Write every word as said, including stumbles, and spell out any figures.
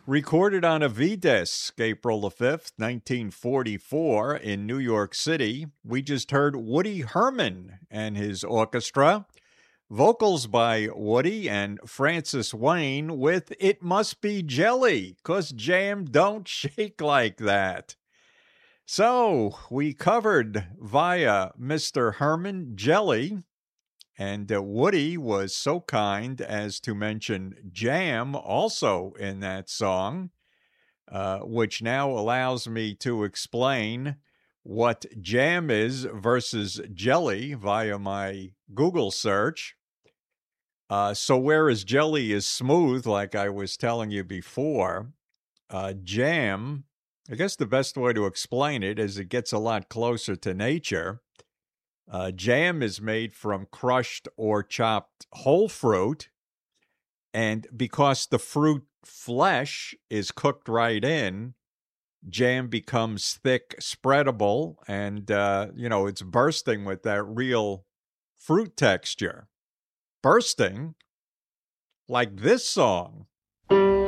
Recorded on a V-disc, April the fifth, nineteen forty-four, in New York City, we just heard Woody Herman and his orchestra. Vocals by Woody and Francis Wayne with It Must Be Jelly, 'cause jam don't shake like that. So, we covered via Mister Herman Jelly, and uh, Woody was so kind as to mention jam also in that song, uh, which now allows me to explain what jam is versus jelly via my Google search. Uh, so, whereas jelly is smooth, like I was telling you before, uh, jam, I guess the best way to explain it is it gets a lot closer to nature. Uh, jam is made from crushed or chopped whole fruit. And because the fruit flesh is cooked right in, jam becomes thick, spreadable, and, uh, you know, it's bursting with that real fruit texture. Bursting like this song.